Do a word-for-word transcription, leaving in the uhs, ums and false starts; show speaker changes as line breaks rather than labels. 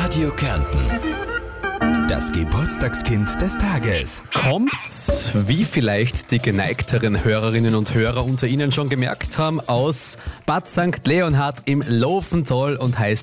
Radio Kärnten. Das Geburtstagskind des Tages.
Kommt, wie vielleicht die geneigteren Hörerinnen und Hörer unter Ihnen schon gemerkt haben, aus Bad Sankt Leonhard im Lovental und heißt